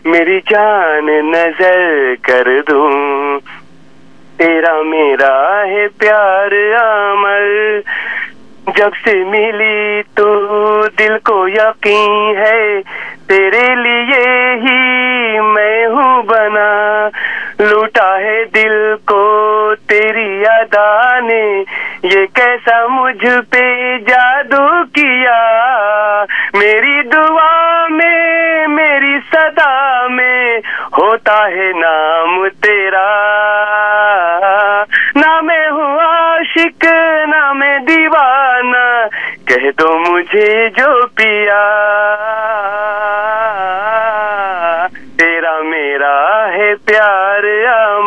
मेरी जान नजर कर दूं। तेरा मेरा है प्यार अमर, जब से मिली तो दिल को यकीन है तेरे लिए ही मैं हूँ बना। लूटा है दिल को तेरी अदा ने, ये कैसा मुझ पे जादू किया। मेरी दुआ में मेरी सदा में होता है नाम तेरा। ना मैं हूँ आशिक ना मैं दीवाना, कह दो मुझे जो पिया। तेरा मेरा है प्यार।